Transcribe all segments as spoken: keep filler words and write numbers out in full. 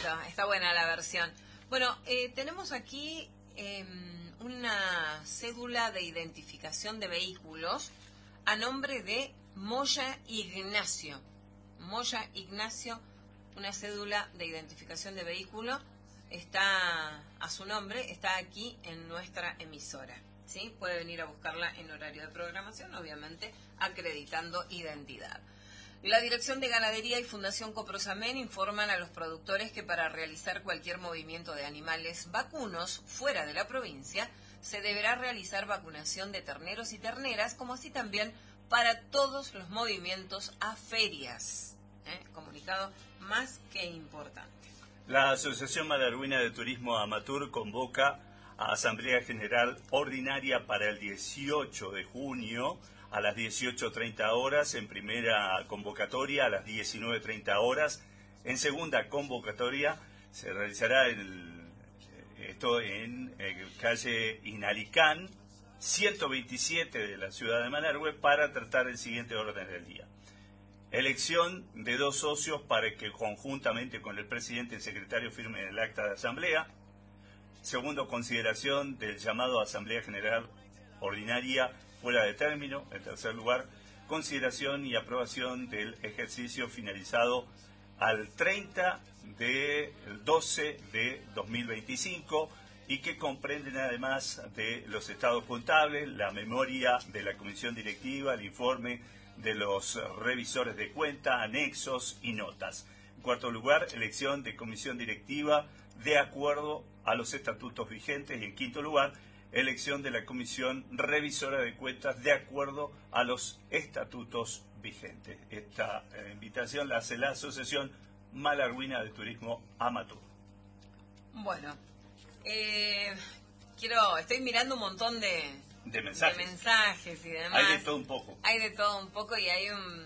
Está, está buena la versión. Bueno, eh, tenemos aquí eh, una cédula de identificación de vehículos a nombre de Moya Ignacio. Moya Ignacio, una cédula de identificación de vehículo, está a su nombre, está aquí en nuestra emisora. ¿Sí? Puede venir a buscarla en horario de programación, obviamente acreditando identidad. La Dirección de Ganadería y Fundación Coprosamen informan a los productores que para realizar cualquier movimiento de animales vacunos fuera de la provincia se deberá realizar vacunación de terneros y terneras, como así también para todos los movimientos a ferias. ¿Eh? Comunicado más que importante. La Asociación Malarguina de Turismo Amatur convoca a Asamblea General Ordinaria para el dieciocho de junio a las dieciocho treinta horas, en primera convocatoria a las diecinueve treinta horas, en segunda convocatoria se realizará el, esto en eh, calle Inalicán, ciento veintisiete de la ciudad de Malargüe, para tratar el siguiente orden del día. Elección de dos socios para que conjuntamente con el presidente y el secretario firmen el acta de asamblea. Segundo, consideración del llamado a Asamblea General Ordinaria fuera de término. En tercer lugar, consideración y aprobación del ejercicio finalizado al treinta de doce de dos mil veinticinco y que comprenden además de los estados contables, la memoria de la comisión directiva, el informe de los revisores de cuenta, anexos y notas. En cuarto lugar, elección de comisión directiva de acuerdo a los estatutos vigentes. Y en quinto lugar, elección de la comisión revisora de cuentas de acuerdo a los estatutos vigentes. Esta eh, invitación la hace la Asociación Malarguina de Turismo Amatur. Bueno, eh, quiero, estoy mirando un montón de, de, mensajes. de mensajes y demás. Hay de todo un poco. Hay de todo un poco y hay un,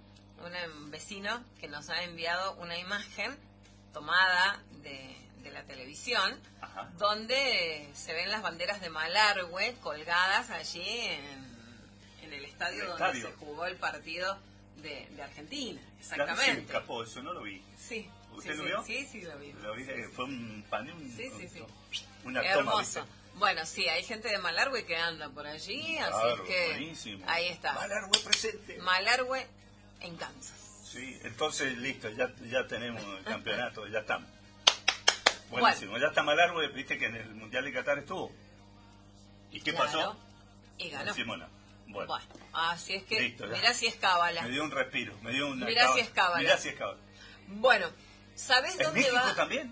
un vecino que nos ha enviado una imagen tomada de, de la televisión. Ajá. Donde se ven las banderas de Malargüe colgadas allí en, en el estadio el donde estadio. se jugó el partido de, de Argentina. Exactamente. Claro, se escapó, eso no lo vi. Sí. ¿Usted sí, lo sí, vio? Sí, sí, lo vi. Lo vi, sí, fue un panel, un, sí, sí, sí. una Hermoso. toma, ¿viste? Bueno, sí, hay gente de Malargüe que anda por allí, claro, así es que buenísimo. Ahí está. Malargüe presente. Malargüe en Kansas. Sí, entonces listo, ya, ya tenemos el campeonato, ya estamos. Buenísimo, bueno. Ya está Malargüe, viste que en el Mundial de Qatar estuvo. ¿Y qué claro. pasó? Y ganó. Simona. Bueno. bueno, así es que listo, mirá si es cábala. Me dio un respiro, me dio una mirá cábala. si es cábala. Mirá si es cábala. Bueno, ¿sabés dónde México va? También?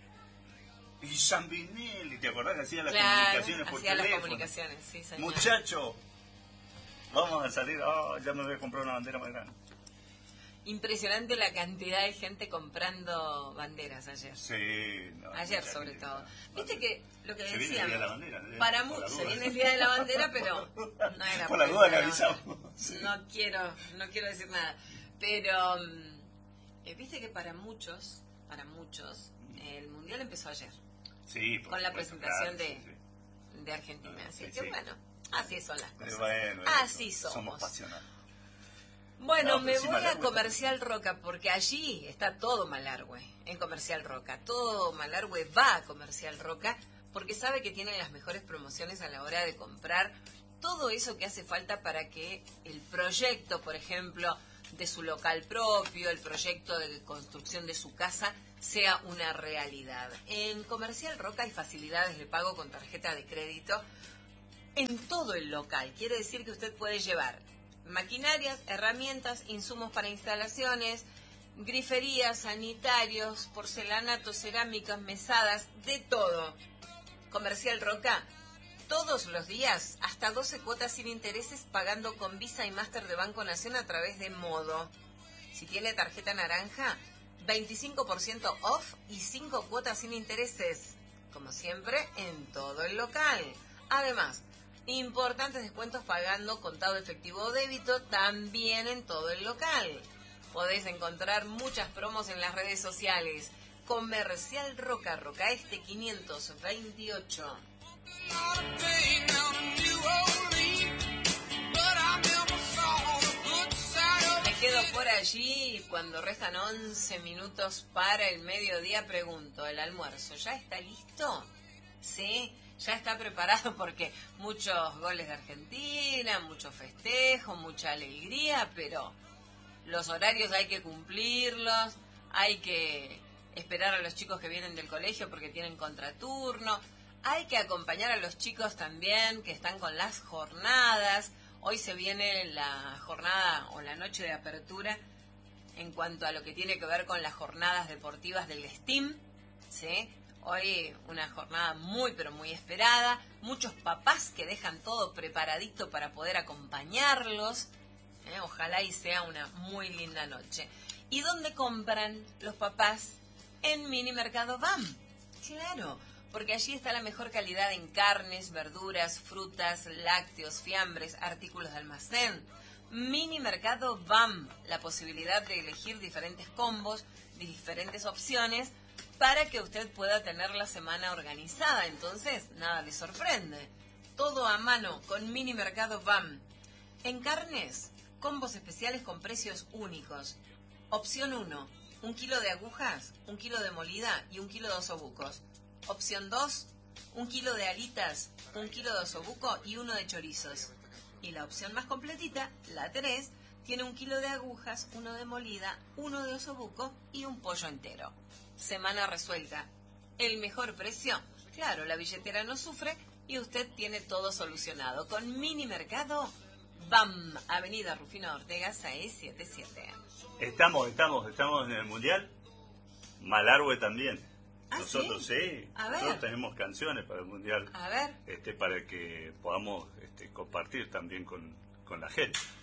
Y Zambinelli, ¿te acordás que hacía las claro, comunicaciones por hacía teléfono? las comunicaciones, sí, señor. Muchacho, vamos a salir, oh, ya me voy a comprar una bandera más grande. Impresionante la cantidad de gente comprando banderas ayer. Sí. No, ayer sobre todo. Viste que lo que se decíamos. Viene el día de la bandera. ¿eh? Para muchos se viene el día de la bandera, pero no era por la duda le avisamos. Sí. No quiero, no quiero decir nada. Pero eh, viste que para muchos, para muchos, el mundial empezó ayer. Sí. Por con la presentación claro, de, sí, sí. de Argentina. Así sí, que sí. bueno, así son las cosas. Bueno, así somos. Somos pasionales. Bueno, no, me sí, voy Malargüe a Comercial Roca, porque allí está todo Malargüe, en Comercial Roca. Todo Malargüe va a Comercial Roca, porque sabe que tienen las mejores promociones a la hora de comprar todo eso que hace falta para que el proyecto, por ejemplo, de su local propio, el proyecto de construcción de su casa, sea una realidad. En Comercial Roca hay facilidades de pago con tarjeta de crédito en todo el local. Quiere decir que usted puede llevar maquinarias, herramientas, insumos para instalaciones, griferías, sanitarios, porcelanatos, cerámicas, mesadas, de todo. Comercial Roca, todos los días, hasta doce cuotas sin intereses, pagando con Visa y Master de Banco Nación a través de Modo. Si tiene tarjeta naranja, veinticinco por ciento off y cinco cuotas sin intereses. Como siempre, en todo el local. Además, importantes descuentos pagando contado efectivo o débito también en todo el local. Podés encontrar muchas promos en las redes sociales. Comercial Roca, Roca Este quinientos veintiocho. Me quedo por allí, cuando restan once minutos para el mediodía, pregunto, ¿el almuerzo ya está listo? ¿Sí? Ya está preparado, porque muchos goles de Argentina, mucho festejo, mucha alegría, pero los horarios hay que cumplirlos, hay que esperar a los chicos que vienen del colegio porque tienen contraturno, hay que acompañar a los chicos también que están con las jornadas. Hoy se viene la jornada o la noche de apertura en cuanto a lo que tiene que ver con las jornadas deportivas del STEAM, ¿sí? Hoy una jornada muy pero muy esperada, muchos papás que dejan todo preparadito para poder acompañarlos, ¿eh? Ojalá y sea una muy linda noche. ¿Y dónde compran los papás? En Mini Mercado B A M, claro, porque allí está la mejor calidad en carnes, verduras, frutas, lácteos, fiambres, artículos de almacén. Mini Mercado B A M, la posibilidad de elegir diferentes combos, diferentes opciones, para que usted pueda tener la semana organizada. Entonces, nada le sorprende. Todo a mano con Mini Mercado B A M. En carnes, combos especiales con precios únicos. Opción uno, un kilo de agujas, un kilo de molida y un kilo de osobucos. Opción dos, un kilo de alitas, un kilo de osobuco y uno de chorizos. Y la opción más completita, la tres, tiene un kilo de agujas, uno de molida, uno de osobuco y un pollo entero. Semana resuelta. El mejor precio. Claro, la billetera no sufre y usted tiene todo solucionado. Con Mini Mercado B A M, Avenida Rufino Ortega seiscientos setenta y siete. Estamos, estamos, estamos en el Mundial. Malargüe también. ¿Ah, nosotros sí? sí, A nosotros ver. tenemos canciones para el Mundial. A ver. Este, para que podamos este, compartir también con, con la gente.